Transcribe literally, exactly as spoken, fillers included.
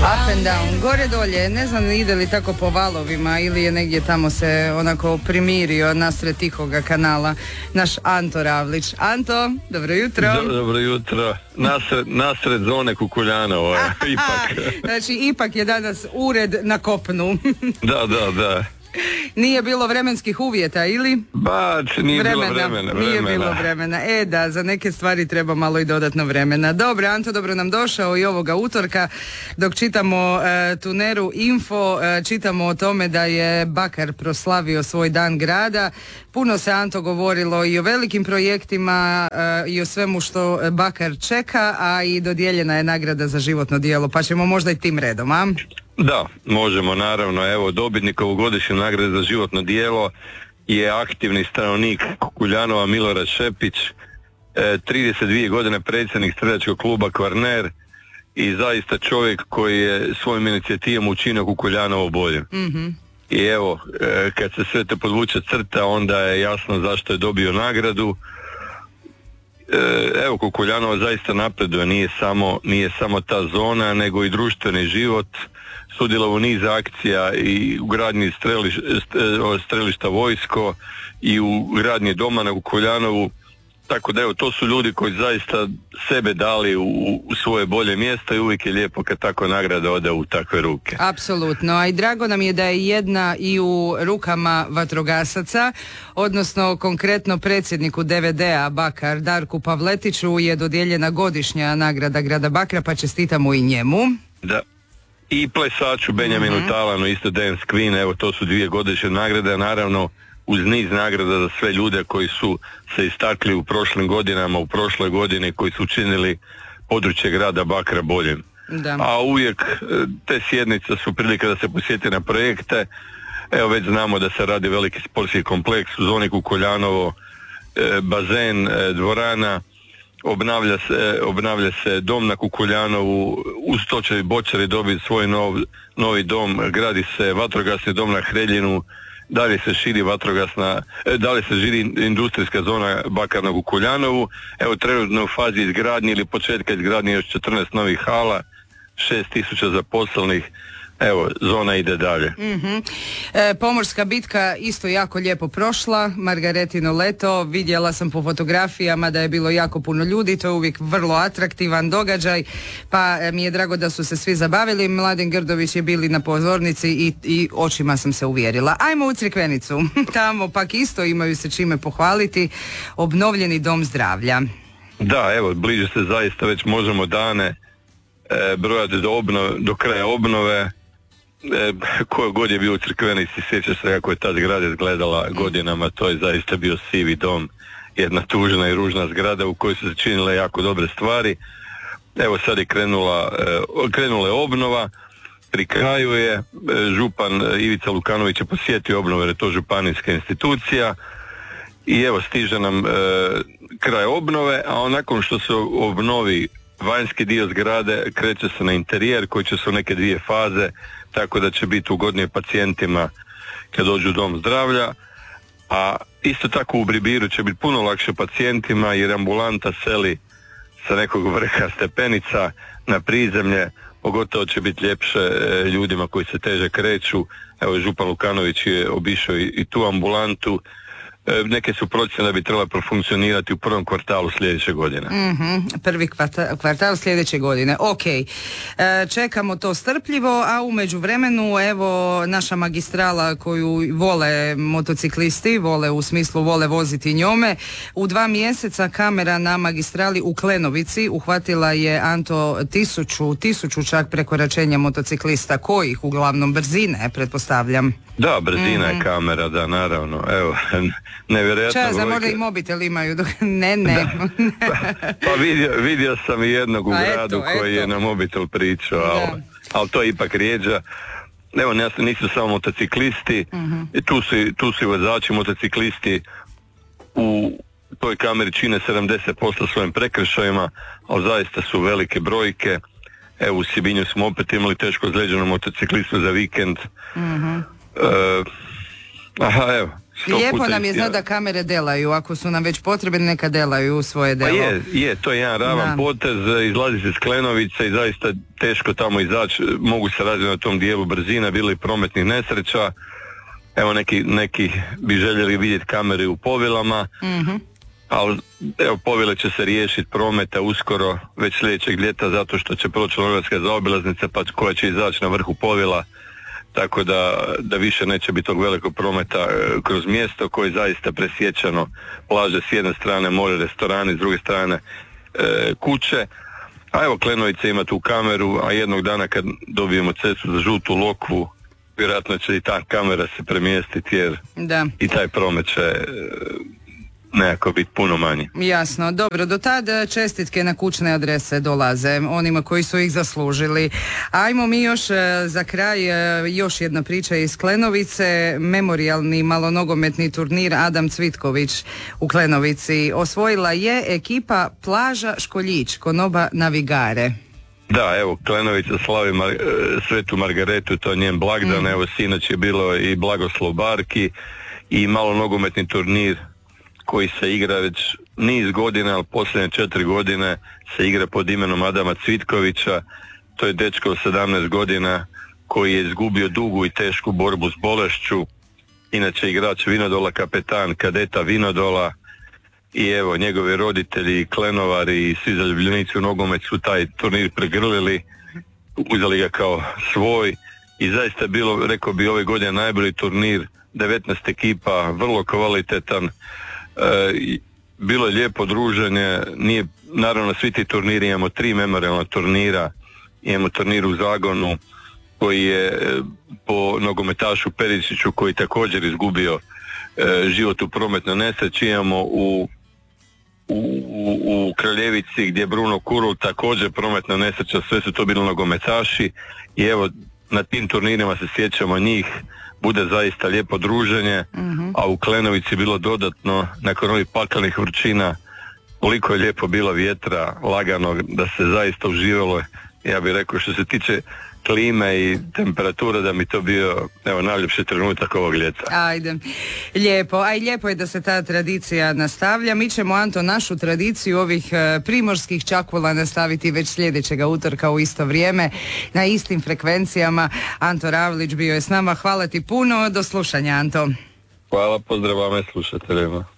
Up and down, gore dolje, ne znam ide li tako po valovima ili je negdje tamo se onako primirio nasred tihoga kanala naš Anto Ravlić. Anto, dobro jutro. Do, dobro jutro, nasred, nasred zone Kukuljanova, ipak. Znači ipak je danas ured na kopnu. Da, da, da. Nije bilo vremenskih uvjeta, ili? Ba, nije vremena, bilo vremena, vremena. Nije bilo vremena. E da, za neke stvari treba malo i dodatno vremena. Dobro, Anto, dobro nam došao i ovoga utorka. Dok čitamo e, Tuneru Info, e, čitamo o tome da je Bakar proslavio svoj dan grada. Puno se, Anto, govorilo i o velikim projektima e, i o svemu što Bakar čeka, a i dodijeljena je nagrada za životno djelo. Pa ćemo možda i tim redom, a? Da, možemo, naravno. Evo, dobitnik ovogodišnje nagrade za životno djelo je aktivni stanovnik Kukuljanova Milorad Šepić, e, trideset dvije godine predsjednik streljačkog kluba Kvarner i zaista čovjek koji je svojim inicijativom učinio Kukuljanovo bolje. Mm-hmm. I evo, e, kad se sve te podvuče crta, onda je jasno zašto je dobio nagradu. E, evo, Kukuljanovo zaista napreduje, nije samo, nije samo ta zona, nego i društveni život. Sudjelovao u niz akcija i u gradnji streliš, strelišta Vojsko i u gradnji doma na Kukuljanovu, tako da evo, to su ljudi koji zaista sebe dali u, u svoje bolje mjesto i uvijek je lijepo kad tako nagrada ode u takve ruke. Apsolutno, a i drago nam je da je jedna i u rukama vatrogasaca, odnosno konkretno predsjedniku D V D-a Bakar Darku Pavletiću je dodijeljena godišnja nagrada grada Bakra, pa čestitamo i njemu. Da. I plesaču Benjaminu mm-hmm. Talanu, isto Dance Queen, evo to su dvije godišnje nagrade, naravno uz niz nagrada za sve ljude koji su se istakli u prošlim godinama, u prošloj godini, koji su učinili područje grada Bakra boljim. Da. A uvijek te sjednice su prilika da se posjeti na projekte. Evo već znamo da se radi veliki sportski kompleks u zoni Kukuljanovo, e, bazen, e, dvorana. Obnavlja se, obnavlja se dom na Kukuljanovu, uz to će Bočari dobiti svoj nov, novi dom, gradi se vatrogasni dom na Hreljinu, dalje se širi vatrogasna, dalje se širi industrijska zona Bakar na Kukuljanovu, evo trenutno u fazi izgradnje ili početka izgradnje još četrnaest novih hala, šest tisuća zaposlenih. Evo, zona ide dalje. Mm-hmm. E, pomorska bitka isto jako lijepo prošla, Margaretino leto, vidjela sam po fotografijama da je bilo jako puno ljudi, to je uvijek vrlo atraktivan događaj, pa e, mi je drago da su se svi zabavili. Mladen Grdović je bili na pozornici i, i očima sam se uvjerila. Ajmo u Crikvenicu, tamo pak isto imaju se čime pohvaliti, obnovljeni dom zdravlja. Da, evo, bliže se zaista, već možemo dane e, brojati do, obnove, do kraja obnove. E, ko god je bio u Crikvenici, sjeća se kako je ta zgrada izgledala godinama, to je zaista bio sivi dom, jedna tužna i ružna zgrada u kojoj su se činile jako dobre stvari. Evo sad je krenula, e, krenula je obnova, pri kraju je, e, župan Ivica Lukanović je posjetio obnovu jer je to županijska institucija i evo stiže nam e, kraj obnove, a nakon što se obnovi vanjski dio zgrade, kreće se na interijer koji će se u neke dvije faze, tako da će biti ugodnije pacijentima kad dođu u dom zdravlja, a isto tako u Bribiru će biti puno lakše pacijentima jer ambulanta seli sa nekog vrha stepenica na prizemlje, pogotovo će biti ljepše e, ljudima koji se teže kreću. Evo, župan Lukanović je obišao i, i tu ambulantu. Neke su procjene da bi trebala profunkcionirati u prvom kvartalu sljedeće godine. Mm-hmm, prvi kvartal, kvartal sljedeće godine, ok. E, čekamo to strpljivo, a u međuvremenu evo naša magistrala koju vole motociklisti, vole u smislu vole voziti njome, u dva mjeseca kamera na magistrali u Klenovici uhvatila je, Anto, tisuću, tisuću čak prekoračenja motociklista, kojih uglavnom brzine, pretpostavljam. Da, brzina mm-hmm. je kamera, da, naravno, evo, nevjerojatno. Čas, da možda i mobitel imaju, dok... ne, ne. pa pa vidio, vidio sam i jednog u pa gradu eto, koji eto. je na mobitel pričao, ali, ali to je ipak rijeđa. Evo, nisu samo motociklisti, mm-hmm. tu su, tu su i vozači motociklisti u toj kameri čine sedamdeset posto svojim prekršajima, ali zaista su velike brojke. Evo, u Sibinju smo opet imali teško ozlijeđenog motociklistu za vikend. Mm-hmm. Uh, aha, evo, Lijepo nam je znati da kamere delaju, ako su nam već potrebne neka delaju svoje delo. Pa je, je, to je jedan ravan da. potez, izlazi se s Klenovice i zaista teško tamo izaći, mogu se razviti na tom dijelu brzina, bilo i prometnih nesreća, evo neki, neki bi željeli vidjeti kamere u povilama, mm-hmm. ali evo povile će se riješiti prometa uskoro, već sljedećeg ljeta, zato što će proći Novogarska zaobilaznica pa koja će izaći na vrhu povila, tako da, da više neće biti tog velikog prometa e, kroz mjesto koje je zaista presječano, plaže s jedne strane, more, restorani, s druge strane e, kuće. A evo Klenovica ima tu kameru, a jednog dana kad dobijemo cestu za Žutu Lokvu, vjerojatno će i ta kamera se premjestiti jer da. i taj promet će e, nekako biti puno manji. Jasno, dobro, do tad čestitke na kućne adrese dolaze onima koji su ih zaslužili. Ajmo mi još za kraj, još jedna priča iz Klenovice, memorijalni malonogometni turnir Adam Cvitković u Klenovici osvojila je ekipa Plaža Školjić, Konoba Navigare. Da, evo, Klenovica slavi Mar- Svetu Margaretu, to je njen blagdan, mm. evo sinoć je bilo i blagoslov barki i malonogometni turnir koji se igra već niz godina, ali posljednje četiri godine se igra pod imenom Adama Cvitkovića. To je dečko od sedamnaest godina koji je izgubio dugu i tešku borbu s bolešću, inače igrač Vinodola, kapetan kadeta Vinodola, i evo njegovi roditelji, Klenovari i svi zaljubljenici u nogomet su taj turnir pregrlili, uzeli ga kao svoj i zaista je bilo, rekao bi, ove godine najbolji turnir, devetnaest ekipa, vrlo kvalitetan. E, bilo je lijepo druženje, nije, naravno svi ti turniri, imamo tri memorijalna turnira, imamo turnir u Zagonu koji je e, po nogometašu Perišiću koji također izgubio e, život u prometnoj nesreći, imamo u, u, u, u Kraljevici gdje je Bruno Kurul također prometna nesreća, sve su to bili nogometaši i evo na tim turnirima se sjećamo njih, bude zaista lijepo druženje, mm-hmm. a u Klenovici bilo dodatno, nakon ovih pakalnih vrućina, koliko je lijepo bilo vjetra, laganog, da se zaista uživalo, ja bih rekao što se tiče klime i temperatura, da mi to bio, evo, najljepši trenutak ovog ljeta. Ajde, lijepo, a i lijepo je da se ta tradicija nastavlja. Mi ćemo, Anto, našu tradiciju ovih e, primorskih čakula nastaviti već sljedećega utorka u isto vrijeme, na istim frekvencijama. Anto Ravlić bio je s nama, hvala ti puno, do slušanja, Anto. Hvala, pozdrav vama i slušateljima.